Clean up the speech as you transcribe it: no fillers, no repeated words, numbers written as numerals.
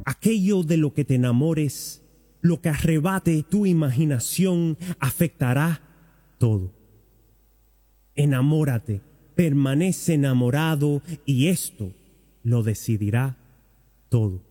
Aquello de lo que te enamores, lo que arrebate tu imaginación, afectará todo. Enamórate, permanece enamorado y esto lo decidirá todo.